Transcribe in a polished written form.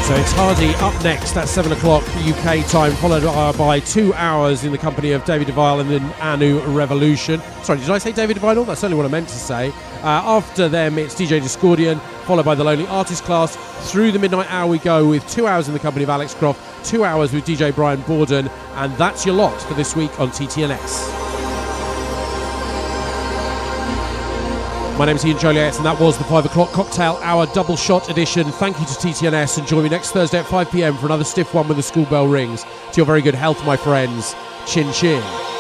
So it's Hardy up next. That's 7 o'clock UK time, followed by 2 hours in the company of David Devile and the Anu Revolution. Sorry, did I say David Devile? That's only what I meant to say. After them, it's DJ Discordian, followed by the Lonely Artist class. Through the midnight hour we go with 2 hours in the company of Alex Croft, 2 hours with DJ Brian Borden, and that's your lot for this week on TTNS. My name is Ian Joliet, and that was the 5 o'clock cocktail hour double shot edition. Thank you to TTNS, and join me next Thursday at 5 p.m. for another stiff one when the school bell rings. To your very good health, my friends. Chin chin.